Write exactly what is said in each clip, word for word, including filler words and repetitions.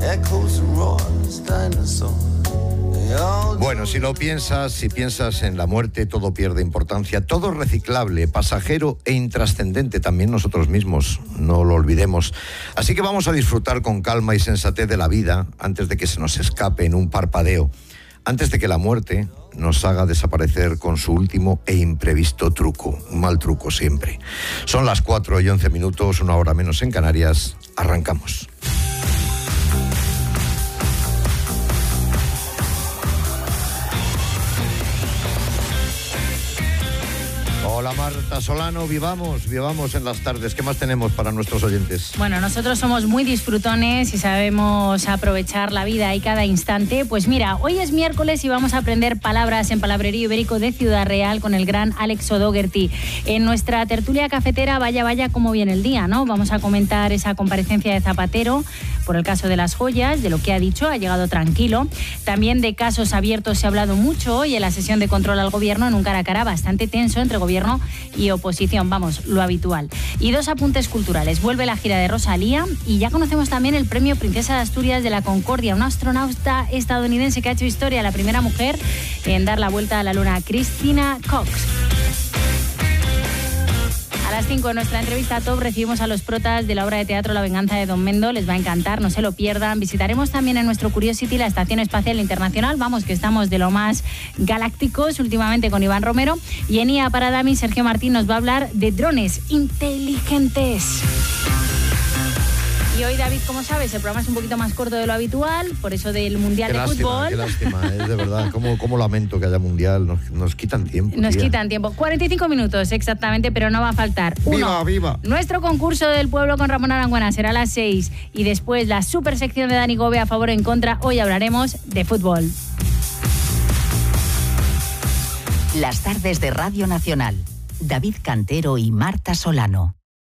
Bueno, si lo piensas, si piensas en la muerte, todo pierde importancia, todo es reciclable, pasajero e intrascendente, también nosotros mismos, no lo olvidemos. Así que vamos a disfrutar con calma y sensatez de la vida antes de que se nos escape en un parpadeo, antes de que la muerte nos haga desaparecer con su último e imprevisto truco, un mal truco siempre. Son las cuatro y once minutos, una hora menos en Canarias, arrancamos. Hola Marta Solano, vivamos, vivamos en las tardes. ¿Qué más tenemos para nuestros oyentes? Bueno, nosotros somos muy disfrutones y sabemos aprovechar la vida y cada instante. Pues mira, hoy es miércoles y vamos a aprender palabras en Palabrerío Ibérico de Ciudad Real con el gran Alex O'Doherty. En nuestra tertulia cafetera, vaya, vaya, cómo viene el día, ¿no? Vamos a comentar esa comparecencia de Zapatero por el caso de las joyas, de lo que ha dicho, ha llegado tranquilo. También de casos abiertos se ha hablado mucho hoy en la sesión de control al gobierno, en un cara a cara bastante tenso entre gobierno y oposición, vamos, lo habitual. Y dos apuntes culturales. Vuelve la gira de Rosalía y ya conocemos también el premio Princesa de Asturias de la Concordia, una astronauta estadounidense que ha hecho historia, la primera mujer en dar la vuelta a la luna, Christina Cox. A las cinco en nuestra entrevista top recibimos a los protas de la obra de teatro La venganza de Don Mendo. Les va a encantar, no se lo pierdan. Visitaremos también en nuestro Curiosity la Estación Espacial Internacional. Vamos, que estamos de lo más galácticos últimamente con Iván Romero. Y en I A para Dami, Sergio Martín nos va a hablar de drones inteligentes. Y hoy, David, como sabes, el programa es un poquito más corto de lo habitual, por eso del Mundial qué de lástima, Fútbol. Qué lástima, es de verdad. ¿Cómo, cómo lamento que haya Mundial? Nos, nos quitan tiempo. Nos tía. quitan tiempo. cuarenta y cinco minutos exactamente, pero no va a faltar. Uno, ¡Viva, viva! Nuestro concurso del pueblo con Ramón Arangüena será a las seis. Y después la super sección de Dani Gobe a favor o en contra. Hoy hablaremos de fútbol. Las tardes de Radio Nacional. David Cantero y Marta Solano.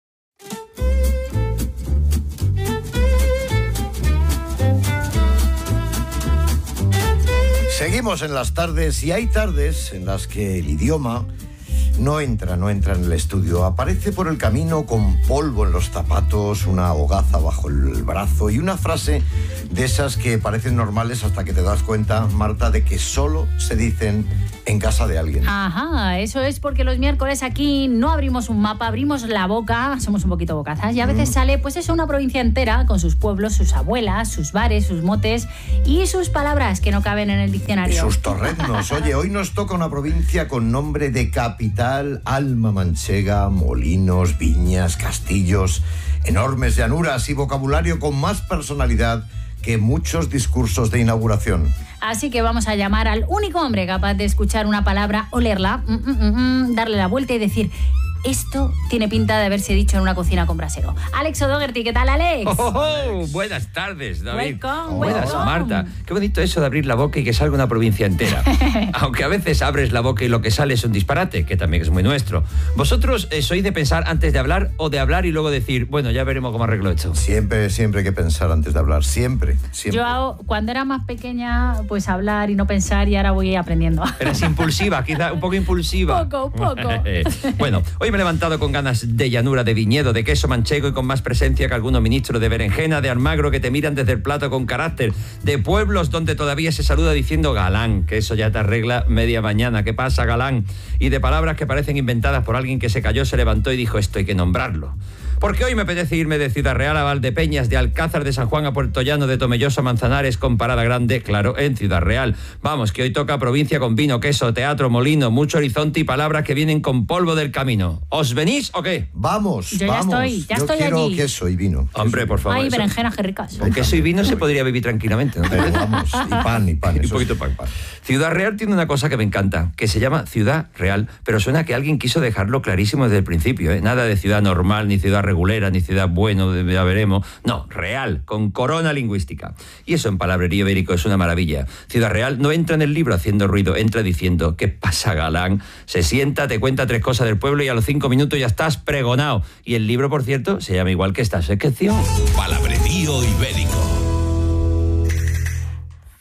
Seguimos en las tardes y hay tardes en las que el idioma no entra, no entra en el estudio. Aparece por el camino con polvo en los zapatos, una hogaza bajo el brazo y una frase de esas que parecen normales hasta que te das cuenta, Marta, de que solo se dicen en casa de alguien. Ajá, eso es porque los miércoles aquí no abrimos un mapa, abrimos la boca, somos un poquito bocazas, y a veces mm. sale pues eso, una provincia entera con sus pueblos, sus abuelas, sus bares, sus motes y sus palabras que no caben en el diccionario. Y sus torreznos. Oye, hoy nos toca una provincia con nombre de capital, alma manchega, molinos, viñas, castillos, enormes llanuras y vocabulario con más personalidad que muchos discursos de inauguración. Así que vamos a llamar al único hombre capaz de escuchar una palabra, olerla, mm, mm, mm, darle la vuelta y decir: esto tiene pinta de haberse dicho en una cocina con brasero. Alex O'Doherty, ¿qué tal, Alex? Oh, oh, oh, buenas tardes, David. Welcome, buenas, welcome. Marta. Qué bonito eso de abrir la boca y que salga una provincia entera. Aunque a veces abres la boca y lo que sale es un disparate, que también es muy nuestro. ¿Vosotros eh, sois de pensar antes de hablar o de hablar y luego decir, bueno, ya veremos cómo arreglo esto? Siempre, siempre hay que pensar antes de hablar. Siempre, siempre. Yo, cuando era más pequeña, pues hablar y no pensar, y ahora voy aprendiendo. Eres impulsiva, quizá un poco impulsiva. Poco, un poco. Bueno, hoy me he levantado con ganas de llanura, de viñedo, de queso manchego y con más presencia que algunos ministros, de berenjena, de Almagro que te miran desde el plato con carácter, de pueblos donde todavía se saluda diciendo galán, que eso ya te arregla media mañana. ¿Qué pasa, galán? Y de palabras que parecen inventadas por alguien que se cayó, se levantó y dijo, esto hay que nombrarlo. Porque hoy me apetece irme de Ciudad Real a Valdepeñas, de Alcázar de San Juan a Puerto Llano, de Tomelloso a Manzanares, con parada grande, claro, en Ciudad Real. Vamos, que hoy toca provincia con vino, queso, teatro, molino, mucho horizonte y palabras que vienen con polvo del camino. ¿Os venís o qué? Vamos, Yo vamos. ya estoy, ya Yo estoy quiero allí. queso y vino. Hombre, por favor. Ay, eso. berenjenas, qué ricas. Con queso y vino se podría vivir tranquilamente, ¿no? Pero vamos, y pan, y pan. Y un eso poquito sí. pan. Ciudad Real tiene una cosa que me encanta, que se llama Ciudad Real, pero suena que alguien quiso dejarlo clarísimo desde el principio, ¿eh? Nada de ciudad normal, ni ciudad regulera, ni ciudad bueno, ya veremos. No, real, con corona lingüística. Y eso en Palabrerío Ibérico es una maravilla. Ciudad Real no entra en el libro haciendo ruido, entra diciendo, ¿qué pasa, galán? Se sienta, te cuenta tres cosas del pueblo y a los cinco minutos ya estás pregonado. Y el libro, por cierto, se llama igual que esta sección. Palabrerío Ibérico.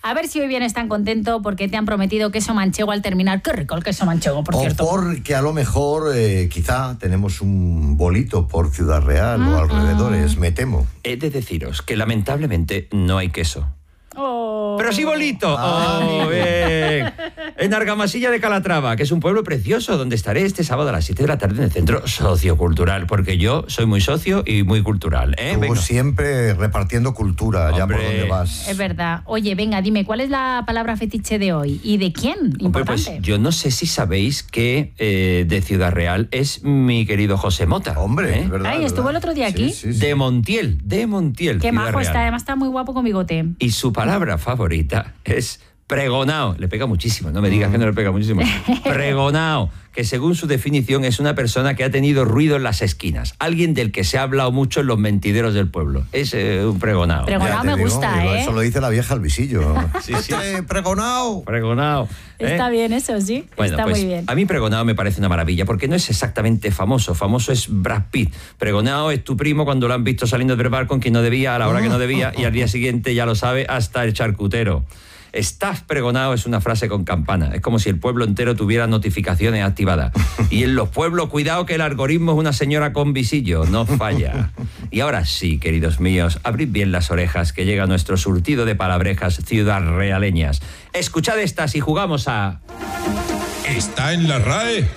A ver si hoy vienes tan contento porque te han prometido queso manchego al terminar. Qué rico el queso manchego, por o cierto. porque a lo mejor eh, quizá tenemos un bolito por Ciudad Real o alrededores, me temo. He de deciros que lamentablemente no hay queso. Oh. Pero sí bolito. Oh, bien. En Argamasilla de Calatrava, que es un pueblo precioso donde estaré este sábado a las siete de la tarde en el centro sociocultural, porque yo soy muy socio y muy cultural. ¿eh? Tú Venga. siempre repartiendo cultura, allá por Hombre. donde vas. Es verdad. Oye, venga, dime, ¿cuál es la palabra fetiche de hoy? ¿Y de quién? Hombre, Importante. pues yo no sé si sabéis que eh, de Ciudad Real es mi querido José Mota. Hombre, ¿eh? es verdad. Ay, estuvo ¿verdad? el otro día Sí, aquí. sí, sí. De Montiel, de Montiel. Qué Ciudad majo Real. está, además está muy guapo con bigote. Y su palabra favorita es pregonao. Le pega muchísimo, no me digas que no le pega muchísimo. Pregonao, que según su definición es una persona que ha tenido ruido en las esquinas. Alguien del que se ha hablado mucho en los mentideros del pueblo. Es eh, un pregonao. Prego- Pregonao Ya te me gusta, digo, ¿eh? Eso lo dice la vieja al visillo. Sí, sí. ¡Este pregonao! Pregonao. ¿eh? Está bien eso, sí. Bueno, está pues muy bien. a mí Pregonao me parece una maravilla, porque no es exactamente famoso. Famoso es Brad Pitt. Pregonao es tu primo cuando lo han visto saliendo del bar con quien no debía, a la hora que no debía, y al día siguiente ya lo sabe hasta el charcutero. Estás pregonado es una frase con campana. Es como si el pueblo entero tuviera notificaciones activadas. Y en los pueblos, cuidado que el algoritmo es una señora con visillo, no falla. Y ahora sí, queridos míos, abrid bien las orejas que llega nuestro surtido de palabrejas ciudadrealeñas. Escuchad estas y jugamos a... Está en la R A E.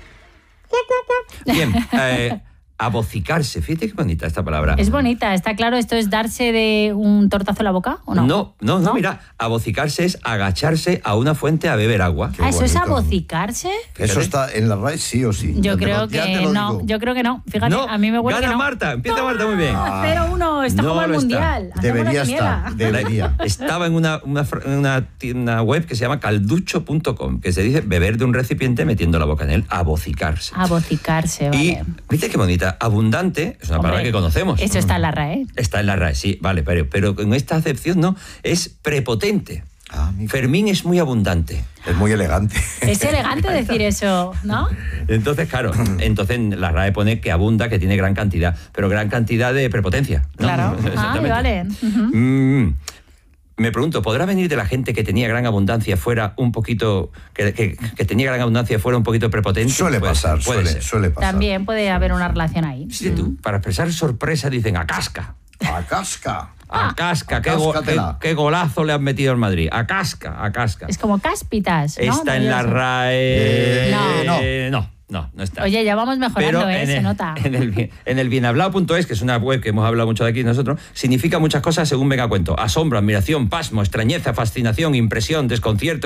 Bien, eh, abocicarse. Fíjate qué bonita esta palabra. Es bonita, está claro. ¿Esto es darse de un tortazo en la boca o no? No, no, no, mira, abocicarse es agacharse a una fuente a beber agua. Ah, ¿eso es bonito. abocicarse? Eso está en la R A E sí o sí. Yo Ya te creo lo- ya te que lo no, digo. yo creo que no. Fíjate, No, a mí me huele gana que no. Marta, empieza ¡Toma! Marta muy bien. cero uno, está No como el lo está. mundial. Hacemos la Debería quiniela. estar, debería. Estaba en una, una, fr- una, ti- una web que se llama calducho punto com, que se dice beber de un recipiente metiendo la boca en él, abocicarse. Abocicarse, vale. Y, ¿viste qué bonita? Abundante es una palabra Hombre, que conocemos. Eso está en la R A E. Está en la R A E, sí, vale, pero, pero en esta acepción no, es prepotente. Ah, amigo. Fermín es muy abundante. Es muy elegante. Es elegante decir eso, ¿no? Entonces, claro, entonces la R A E pone que abunda, que tiene gran cantidad, pero gran cantidad de prepotencia. ¿no? Claro. Ah, Exactamente. vale. Ujú. Mm, me pregunto, ¿podrá venir de la gente que tenía gran abundancia fuera un poquito, que, que- que tenía gran abundancia fuera un poquito prepotente? Suele Puede pasar, ser, puede suele, ser. suele pasar. También puede haber una relación ahí. Sí, tú, para expresar sorpresa dicen a casca. A casca. A casca, qué, go- qué, Acáscatela. qué golazo le han metido al Madrid. A casca, a casca. Es como cáspitas, ¿no? Está en la Maravilloso. R A E. No. Eh, no, no, no está. Oye, ya vamos mejorando, Pero ¿eh? en Se el, nota. En el, bien- en el bienhablado punto es, que es una web que hemos hablado mucho de aquí nosotros, significa muchas cosas según venga a cuento. Asombro, admiración, pasmo, extrañeza, fascinación, impresión, desconcierto,